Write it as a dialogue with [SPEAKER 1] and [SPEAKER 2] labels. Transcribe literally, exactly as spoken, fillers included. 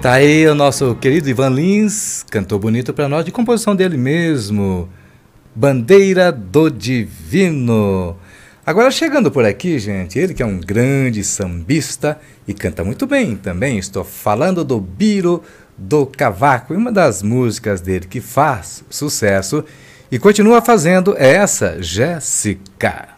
[SPEAKER 1] Tá aí o nosso querido Ivan Lins, cantou bonito pra nós, de composição dele mesmo, Bandeira do Divino. Agora chegando por aqui, gente, ele que é um grande sambista e canta muito bem também, estou falando do Biro do Cavaco, e uma das músicas dele que faz sucesso e continua fazendo é essa, Jéssica.